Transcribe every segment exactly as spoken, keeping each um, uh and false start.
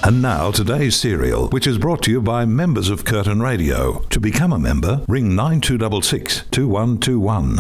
And now today's serial, which is brought to you by members of Curtin Radio. To become a member, ring nine two six six, two one two one.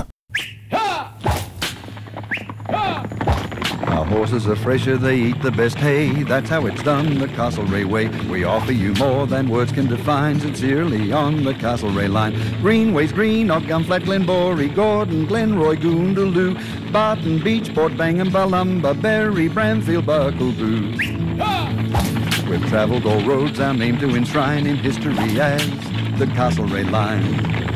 Our horses are fresher, they eat the best hay. That's how it's done the Castlereagh way. We offer you more than words can define. Sincerely on the Castlereagh line. Greenways, Green, Gumflat, Glenbory, Gordon, Glenroy, Goondaloo, Barton, Beach, Port Bangham, Balumba, Berry, Bramfield, Buckleboo. We've travelled all roads, our name to enshrine in history as the Castlereagh line.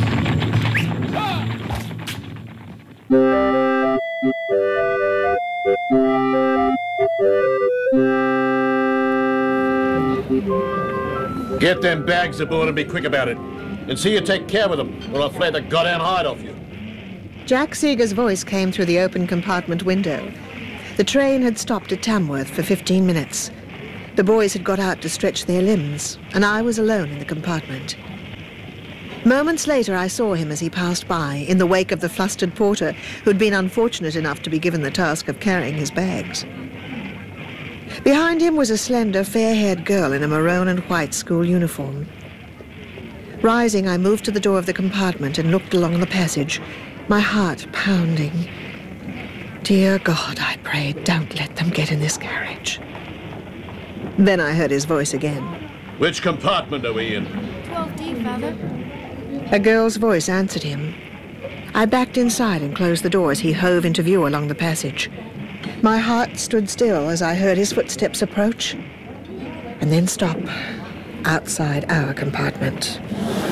Get them bags aboard and be quick about it. And see you take care of them, or I'll flay the goddamn hide off you. Jack Seeger's voice came through the open compartment window. The train had stopped at Tamworth for fifteen minutes. The boys had got out to stretch their limbs, and I was alone in the compartment. Moments later, I saw him as he passed by, in the wake of the flustered porter who'd been unfortunate enough to be given the task of carrying his bags. Behind him was a slender, fair-haired girl in a maroon and white school uniform. Rising, I moved to the door of the compartment and looked along the passage, my heart pounding. Dear God, I prayed, don't let them get in this carriage. Then I heard his voice again. Which compartment are we in? twelve D, Father. A girl's voice answered him. I backed inside and closed the door as he hove into view along the passage. My heart stood still as I heard his footsteps approach and then stop outside our compartment.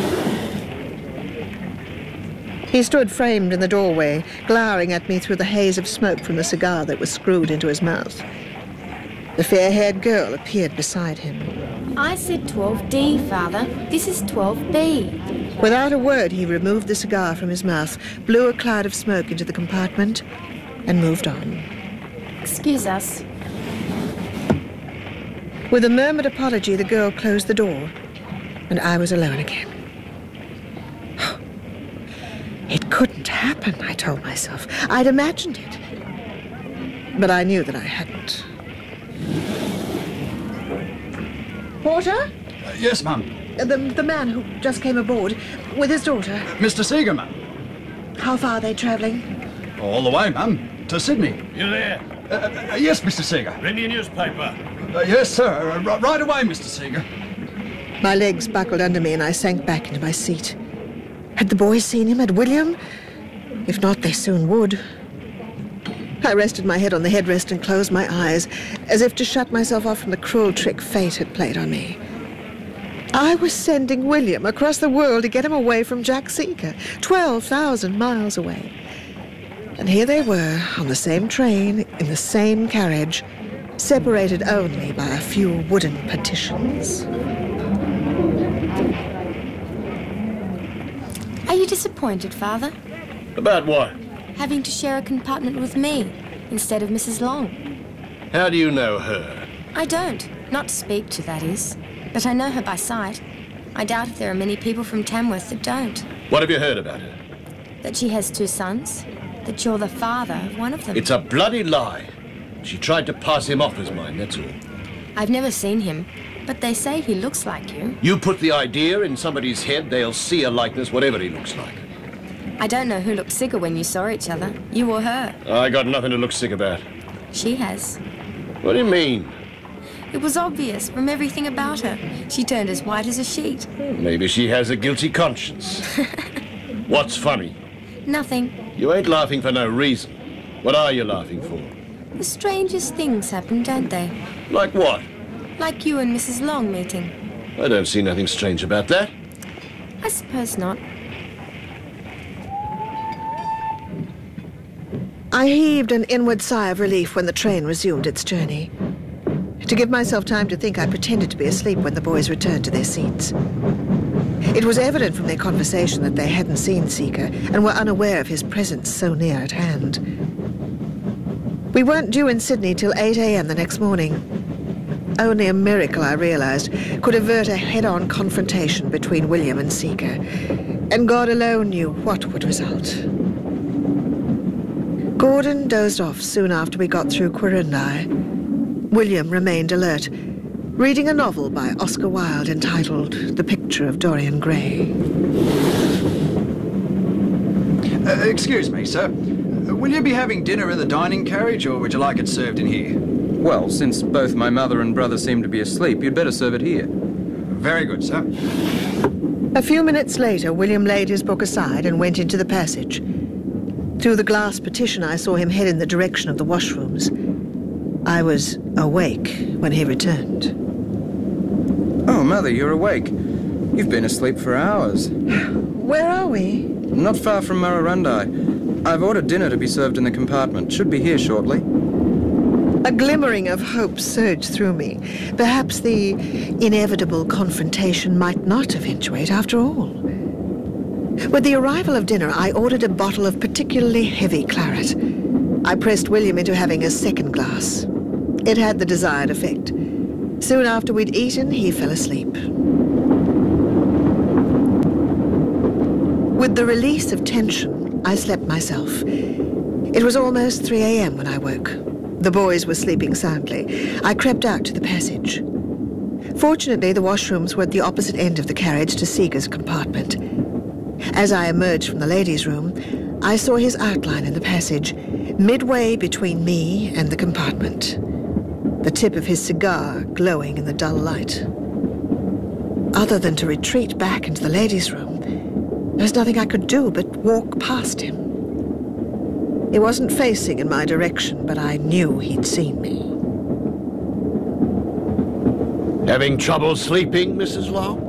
He stood framed in the doorway, glowering at me through the haze of smoke from the cigar that was screwed into his mouth. The fair-haired girl appeared beside him. I said twelve D, Father. This is twelve B. Without a word, he removed the cigar from his mouth, blew a cloud of smoke into the compartment, and moved on. Excuse us. With a murmured apology, the girl closed the door, and I was alone again. It couldn't happen, I told myself. I'd imagined it. But I knew that I hadn't. Porter? Uh, yes, ma'am. Uh, the, the man who just came aboard with his daughter. Uh, Mister Seeger, ma'am. How far are they travelling? All the way, ma'am. To Sydney. You there? Uh, uh, yes, Mister Seeger. Bring your newspaper. Uh, yes, sir. Uh, r- right away, Mister Seeger. My legs buckled under me and I sank back into my seat. Had the boys seen him? Had William? If not, they soon would. I rested my head on the headrest and closed my eyes, as if to shut myself off from the cruel trick fate had played on me. I was sending William across the world to get him away from Jack Seeger, twelve thousand miles away. And here they were, on the same train, in the same carriage, separated only by a few wooden partitions. Are you disappointed, Father? About what? Having to share a compartment with me instead of Missus Long. How do you know her? I don't. Not to speak to, that is. But I know her by sight. I doubt if there are many people from Tamworth that don't. What have you heard about her? That she has two sons. That you're the father of one of them. It's a bloody lie. She tried to pass him off as mine, that's all. I've never seen him, but they say he looks like you. You put the idea in somebody's head, they'll see a likeness whatever he looks like. I don't know who looked sicker when you saw each other, you or her. I got nothing to look sick about. She has. What do you mean? It was obvious from everything about her. She turned as white as a sheet. Maybe she has a guilty conscience. What's funny? Nothing. You ain't laughing for no reason. What are you laughing for? The strangest things happen, don't they? Like what? Like you and Missus Long meeting. I don't see nothing strange about that. I suppose not. I heaved an inward sigh of relief when the train resumed its journey. To give myself time to think, I pretended to be asleep when the boys returned to their seats. It was evident from their conversation that they hadn't seen Seeger and were unaware of his presence so near at hand. We weren't due in Sydney till eight a.m. the next morning. Only a miracle, I realised, could avert a head-on confrontation between William and Seeger, and God alone knew what would result. Gordon dozed off soon after we got through Quirindi. William remained alert, reading a novel by Oscar Wilde entitled The Picture of Dorian Gray. Uh, excuse me, sir. Will you be having dinner in the dining carriage, or would you like it served in here? Well, since both my mother and brother seem to be asleep, you'd better serve it here. Very good, sir. A few minutes later, William laid his book aside and went into the passage. Through the glass partition, I saw him head in the direction of the washrooms. I was awake when he returned. Oh, Mother, you're awake. You've been asleep for hours. Where are we? Not far from Murrurundi. I've ordered dinner to be served in the compartment. Should be here shortly. A glimmering of hope surged through me. Perhaps the inevitable confrontation might not eventuate after all. With the arrival of dinner, I ordered a bottle of particularly heavy claret. I pressed William into having a second glass. It had the desired effect. Soon after we'd eaten, he fell asleep. With the release of tension, I slept myself. It was almost three a m when I woke. The boys were sleeping soundly. I crept out to the passage. Fortunately, the washrooms were at the opposite end of the carriage to Seeger's compartment. As I emerged from the ladies' room, I saw his outline in the passage, midway between me and the compartment, the tip of his cigar glowing in the dull light. Other than to retreat back into the ladies' room, there was nothing I could do but walk past him. He wasn't facing in my direction, but I knew he'd seen me. Having trouble sleeping, Missus Long?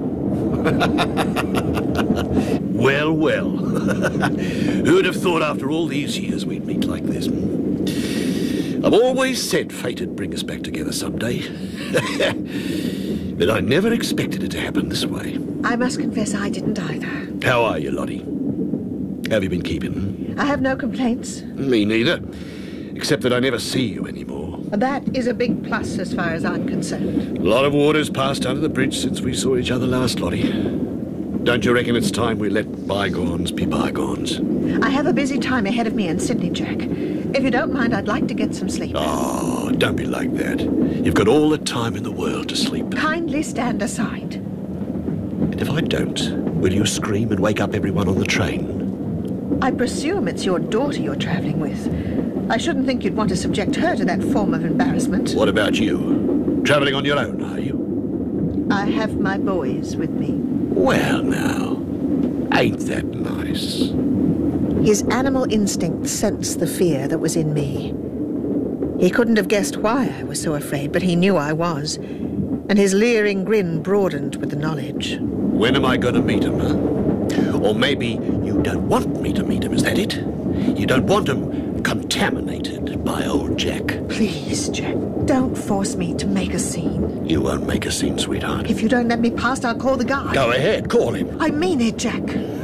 Well, well. Who'd have thought after all these years we'd meet like this? I've always said fate'd bring us back together someday. But I never expected it to happen this way. I must confess I didn't either. How are you, Lottie? How have you been keeping? I have no complaints. Me neither. Except that I never see you anymore. That is a big plus as far as I'm concerned. A lot of water's passed under the bridge since we saw each other last, Lottie. Don't you reckon it's time we let bygones be bygones? I have a busy time ahead of me in Sydney, Jack. If you don't mind, I'd like to get some sleep. Oh, don't be like that. You've got all the time in the world to sleep. Kindly stand aside. And if I don't, will you scream and wake up everyone on the train? I presume it's your daughter you're travelling with. I shouldn't think you'd want to subject her to that form of embarrassment. What about you? Travelling on your own, are you? I have my boys with me. Well, now, ain't that nice? His animal instinct sensed the fear that was in me. He couldn't have guessed why I was so afraid, but he knew I was. And his leering grin broadened with the knowledge. When am I going to meet him, huh? Or maybe you don't want me to meet him, is that it? You don't want him contaminated by old Jack. Please, Jack, don't force me to make a scene. You won't make a scene, sweetheart. If you don't let me past, I'll call the guard. Go ahead, call him. I mean it, Jack.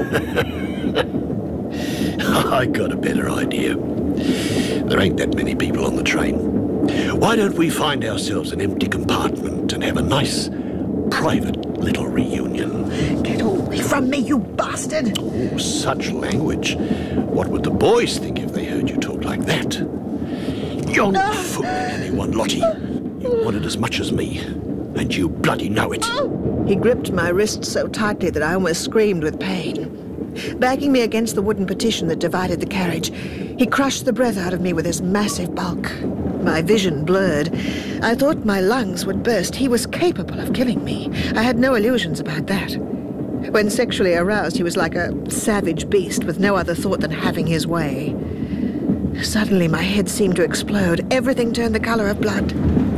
I got a better idea. There ain't that many people on the train. Why don't we find ourselves an empty compartment and have a nice, private little reunion? Get away from me, you bastard! Oh, such language. What would the boys think if they heard you talk like that? You're not fooling anyone, Lottie. You want it as much as me, and you bloody know it. He gripped my wrist so tightly that I almost screamed with pain. Backing me against the wooden partition that divided the carriage, he crushed the breath out of me with his massive bulk. My vision blurred. I thought my lungs would burst. He was capable of killing me. I had no illusions about that. When sexually aroused, he was like a savage beast with no other thought than having his way. Suddenly, my head seemed to explode. Everything turned the color of blood.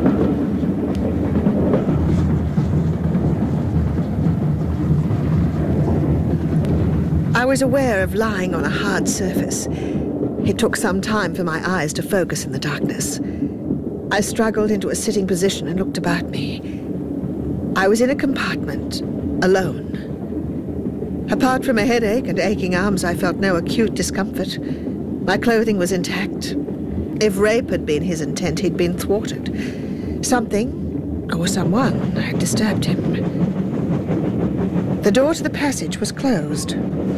I was aware of lying on a hard surface. It took some time for my eyes to focus in the darkness. I struggled into a sitting position and looked about me. I was in a compartment, alone. Apart from a headache and aching arms, I felt no acute discomfort. My clothing was intact. If rape had been his intent, he'd been thwarted. Something, or someone, had disturbed him. The door to the passage was closed.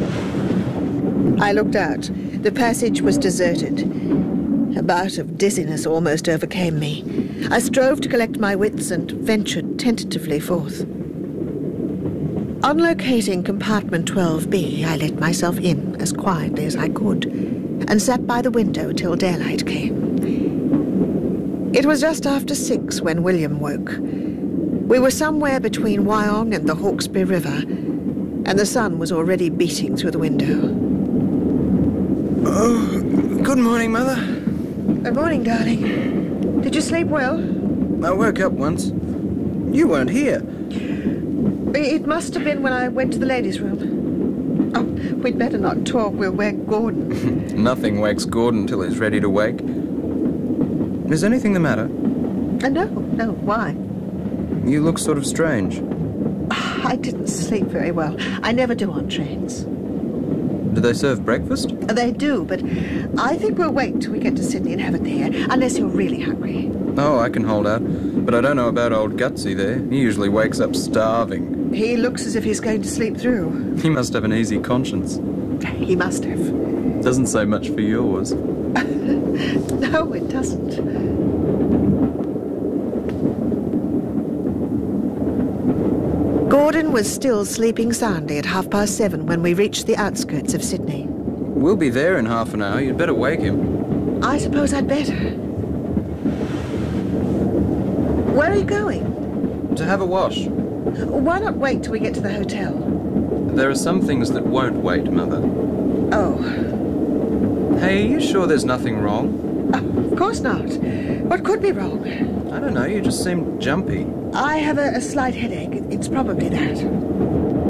I looked out. The passage was deserted. A bout of dizziness almost overcame me. I strove to collect my wits and ventured tentatively forth. On locating compartment twelve B, I let myself in as quietly as I could and sat by the window till daylight came. It was just after six when William woke. We were somewhere between Wyong and the Hawkesbury River, and the sun was already beating through the window. Oh, good morning, Mother. Good morning, darling. Did you sleep well? I woke up once. You weren't here. It must have been when I went to the ladies' room. Oh, we'd better not talk. We'll wake Gordon. Nothing wakes Gordon till he's ready to wake. Is anything the matter? Uh, no, no. Why? You look sort of strange. I didn't sleep very well. I never do on trains. Do they serve breakfast? They do, but I think we'll wait till we get to Sydney and have it there, unless you're really hungry. Oh, I can hold out. But I don't know about old Gutsy there. He usually wakes up starving. He looks as if he's going to sleep through. He must have an easy conscience. He must have. Doesn't say much for yours. No, it doesn't. Gordon was still sleeping soundly at half past seven when we reached the outskirts of Sydney. We'll be there in half an hour. You'd better wake him. I suppose I'd better. Where are you going? To have a wash. Why not wait till we get to the hotel? There are some things that won't wait, Mother. Oh. Hey, are you sure there's nothing wrong? Oh, of course not. What could be wrong? I don't know, you just seem jumpy. I have a, a slight headache. It's probably that.